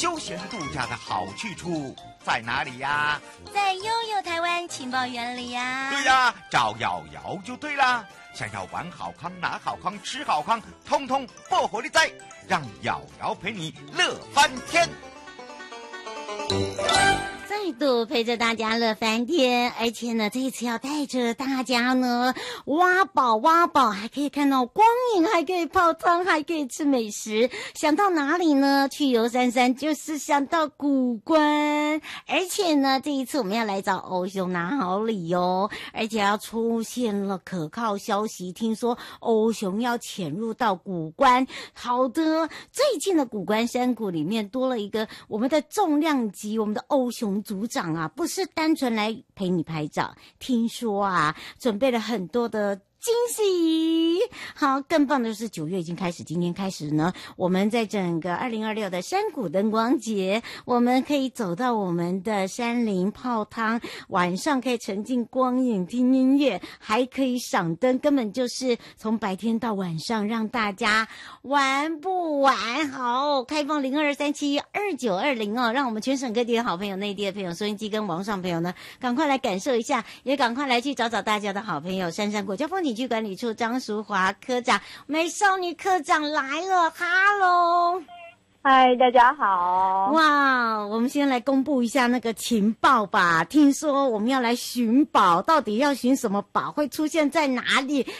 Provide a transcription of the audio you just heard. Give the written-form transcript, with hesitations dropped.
休闲度假的好去处在哪里呀？ 在悠悠台湾情报园里呀。 对呀，找瑶瑶就对啦。想要玩好康、拿好康、吃好康，通通不火力在，让瑶瑶陪你乐翻天。 再度陪着大家乐翻天，而且呢，这一次要带着大家呢挖宝，还可以看到光影，还可以泡汤，还可以吃美食。想到哪里呢？去游山山就是想到古关，而且呢，这一次我们要来找欧雄拿好礼哦，而且要出现了可靠消息，听说欧雄要潜入到古关。好的，最近的古关山谷里面多了一个我们的重量级，我们的欧雄组长啊，不是单纯来陪你拍照，听说啊，准备了很多的惊喜。好，更棒的是9月已经开始，今天开始呢，我们在整个2026的山谷灯光节，我们可以走到我们的山林泡汤，晚上可以沉浸光影听音乐，还可以赏灯，根本就是从白天到晚上让大家玩不完。好，开放02372920哦，让我们全省各地的好朋友、内地的朋友、收音机跟网上朋友呢，赶快来感受一下，也赶快来去找找大家的好朋友，杉山国家风景区管理处张淑华科长，美少女科长来了，哈喽！ 嗨，大家好！ 哇，我们先来公布一下那个情报吧。听说我们要来寻宝，到底要寻什么宝？会出现在哪里？